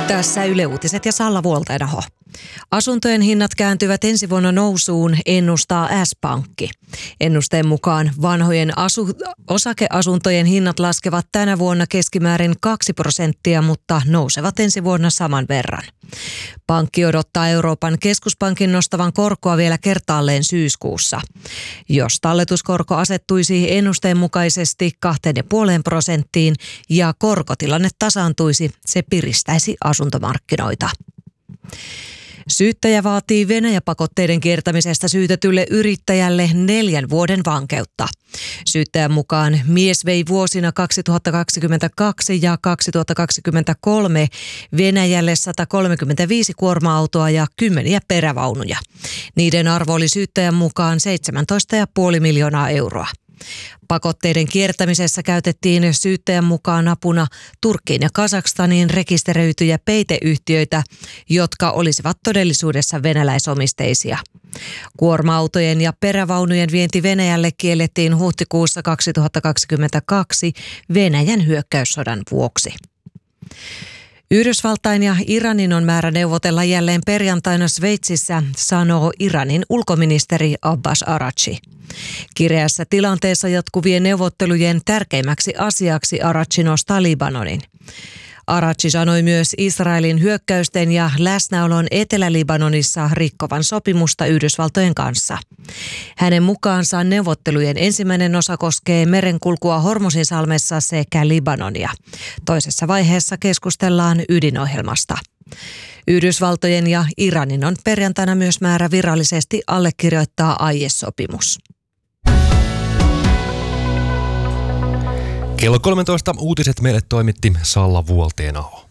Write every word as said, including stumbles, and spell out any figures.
Tässä Yle Uutiset ja Salla Vuoltenaho. Asuntojen hinnat kääntyvät ensi vuonna nousuun, ennustaa S-Pankki. Ennusteen mukaan vanhojen asu- osakeasuntojen hinnat laskevat tänä vuonna keskimäärin kaksi prosenttia, mutta nousevat ensi vuonna saman verran. Pankki odottaa Euroopan keskuspankin nostavan korkoa vielä kertaalleen syyskuussa. Jos talletuskorko asettuisi ennusteen mukaisesti kahteen ja puoleen prosenttiin ja korkotilanne tasaantuisi, se piristäisi asuntomarkkinoita. Syyttäjä vaatii Venäjä-pakotteiden kiertämisestä syytetylle yrittäjälle neljän vuoden vankeutta. Syyttäjän mukaan mies vei vuosina kaksituhattakaksikymmentäkaksi ja kaksituhattakaksikymmentäkolme Venäjälle sata kolmekymmentäviisi kuorma-autoa ja kymmeniä perävaunuja. Niiden arvo oli syyttäjän mukaan seitsemäntoista pilkku viisi miljoonaa euroa. Pakotteiden kiertämisessä käytettiin syyttäjän mukaan apuna Turkkiin ja Kazakstaniin rekisteröityjä peiteyhtiöitä, jotka olisivat todellisuudessa venäläisomisteisia. Kuorma-autojen ja perävaunujen vienti Venäjälle kiellettiin huhtikuussa kaksituhattakaksikymmentäkaksi Venäjän hyökkäyssodan vuoksi. Yhdysvaltain ja Iranin on määrä neuvotella jälleen perjantaina Sveitsissä, sanoo Iranin ulkoministeri Abbas Araghchi. Kireässä tilanteessa jatkuvien neuvottelujen tärkeimmäksi asiaksi Araghchi nostaa Libanonin. Araghchi sanoi myös Israelin hyökkäysten ja läsnäolon Etelä-Libanonissa rikkovan sopimusta Yhdysvaltojen kanssa. Hänen mukaansa neuvottelujen ensimmäinen osa koskee merenkulkua Hormuzinsalmessa sekä Libanonia. Toisessa vaiheessa keskustellaan ydinohjelmasta. Yhdysvaltojen ja Iranin on perjantaina myös määrä virallisesti allekirjoittaa aiesopimus. Kello kolmetoista uutiset meille toimitti Salla Vuoltenaho.